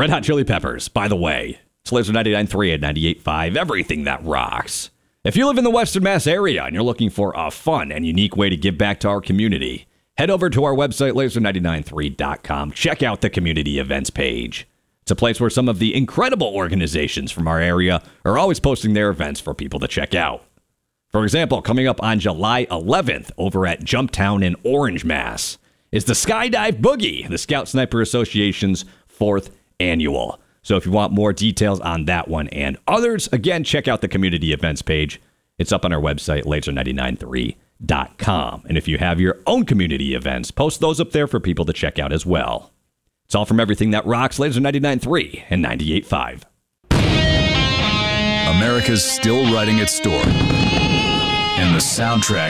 Red Hot Chili Peppers, by the way. It's Laser 99.3 and 98.5, everything that rocks. If you live in the Western Mass area and you're looking for a fun and unique way to give back to our community, head over to our website, laser993.com. Check out the community events page. It's a place where some of the incredible organizations from our area are always posting their events for people to check out. For example, coming up on July 11th over at Jumptown in Orange, Mass. is the Skydive Boogie, the Scout Sniper Association's 4th annual. So if you want more details on that one and others, again, check out the community events page. It's up on our website, laser993.com. And if you have your own community events, post those up there for people to check out as well. It's all from everything that rocks, Laser 99.3 and 98.5. America's still writing its story. And the soundtrack